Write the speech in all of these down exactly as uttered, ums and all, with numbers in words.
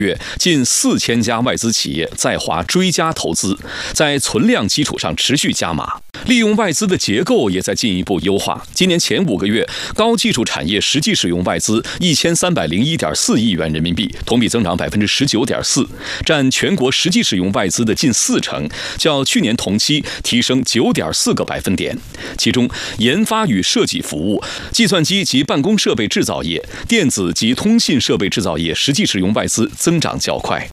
月，近四千家外资企业在华追加投资，在存量基础上持续加码，利用外资的结构也在进一步优化。今年前五个月，高技术产业实际使用外资一千三百零一点四亿元人民币，同比增长百分之十九点四，占全国实际使用外资的近四成，较去年同期提升九点四个百分点。其中，研发与设计服务、计算机及办公设备制造业、电子及通信设备制造业实际使用外资增长较快。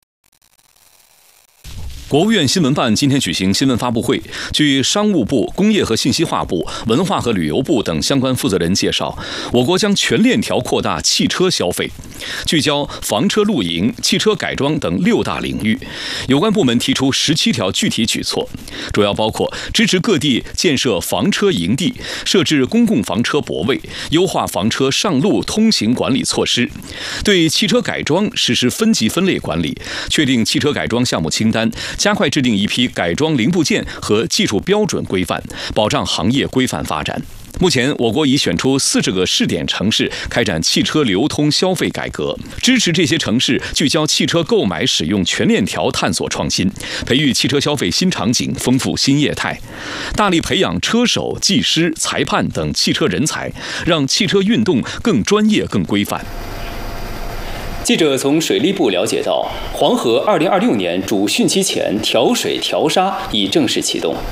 国务院新闻办今天举行新闻发布会，据商务部、工业和信息化部、文化和旅游部等相关负责人介绍，我国将全链条扩大汽车消费，聚焦房车露营、汽车改装等六大领域。有关部门提出十七条具体举措，主要包括支持各地建设房车营地，设置公共房车泊位，优化房车上路通行管理措施，对汽车改装实施分级分类管理，确定汽车改装项目清单，加快制定一批改装零部件和技术标准规范，保障行业规范发展。目前，我国已选出四十个试点城市开展汽车流通消费改革，支持这些城市聚焦汽车购买使用全链条探索创新，培育汽车消费新场景，丰富新业态，大力培养车手、技师、裁判等汽车人才，让汽车运动更专业、更规范。 记者从水利部了解到，黄河二零二六年主汛期前调水调沙已正式启动。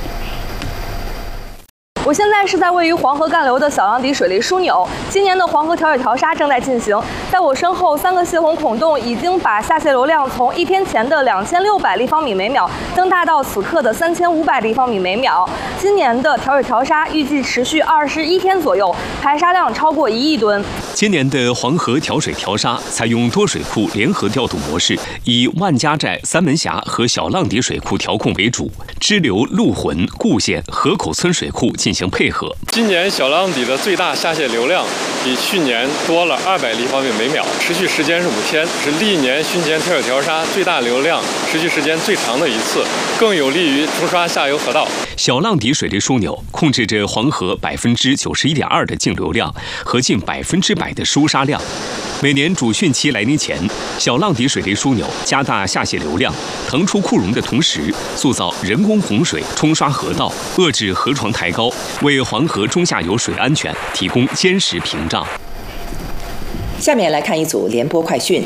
我现在是在位于黄河干流的小浪底水利枢纽，今年的黄河调水调沙正在进行。在我身后，三个泄洪孔洞已经把下泄流量从一天前的两千六百立方米每秒增大到此刻的三千五百立方米每秒。今年的调水调沙预计持续二十一天左右，排沙量超过一亿吨。 今年的黄河调水调沙采用多水库联合调度模式，以万家寨、三门峡和小浪底水库调控为主，支流陆浑、固县、河口村水库进行配合。 今年小浪底的最大下泄流量比去年多了二百立方米每秒，持续时间是五天，是历年汛前调水调沙最大流量、持续时间最长的一次，更有利于冲刷下游河道。 小浪底水利枢纽控制着黄河百分之九十一点二的净流量和近百分之百的收沙量。每年主汛期来临前，小浪底水利枢纽加大下泄流量，腾出库容的同时，塑造人工洪水冲刷河道，遏制河床抬高，为黄河中下游水安全提供坚实屏障。 下面来看一组联播快讯。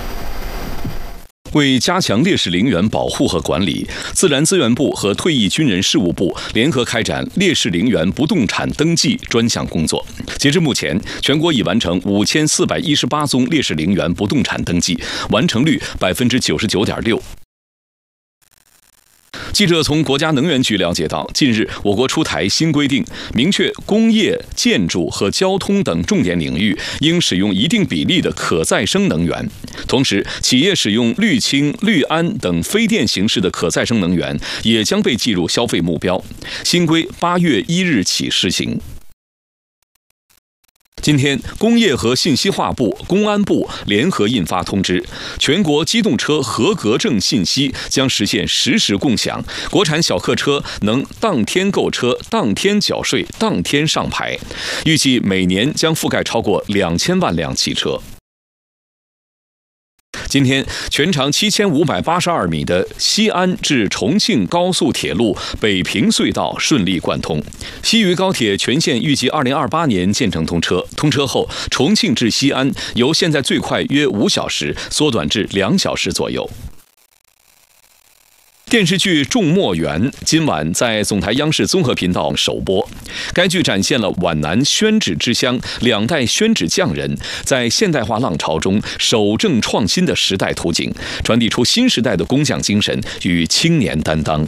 为加强烈士陵园保护和管理，自然资源部和退役军人事务部联合开展烈士陵园不动产登记专项工作。截至目前，全国已完成五千四百一十八宗烈士陵园不动产登记，完成率百分之九十九点六。记者从国家能源局了解到，近日我国出台新规定，明确工业、建筑和交通等重点领域应使用一定比例的可再生能源。同时，企业使用氯氢、氯铵等非电形式的可再生能源也将被计入消费目标。新规八月一日起施行。今天，工业和信息化部、公安部联合印发通知，全国机动车合格证信息将实现实时共享，国产小客车能当天购车、当天缴税、当天上牌，预计每年将覆盖超过两千万辆汽车。今天，全长七千五百八十二米的西安至重庆高速铁路北平隧道顺利贯通，西渝高铁全线预计二零二八年建成通车。通车后，重庆至西安由现在最快约五小时缩短至两小时左右。电视剧《众墨园》今晚在总台央视综合频道首播。该剧展现了皖南宣纸之乡两代宣纸匠人在现代化浪潮中守正创新的时代图景，传递出新时代的工匠精神与青年担当。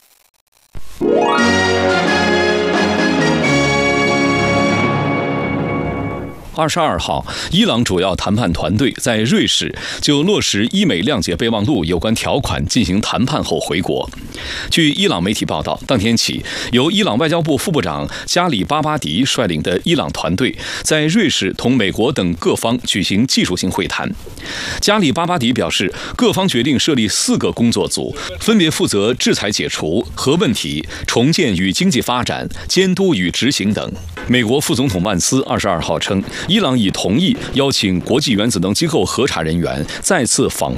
二十二号，伊朗主要谈判团队在瑞士就落实伊美谅解备忘录有关条款进行谈判后回国。据伊朗媒体报道，当天起，由伊朗外交部副部长加里巴巴迪率领的伊朗团队在瑞士同美国等各方举行技术性会谈。加里巴巴迪表示，各方决定设立四个工作组，分别负责制裁解除、核问题、重建与经济发展、监督与执行等。美国副总统万斯二十二号称， 伊朗已同意邀请国际原子能机构核查人员再次访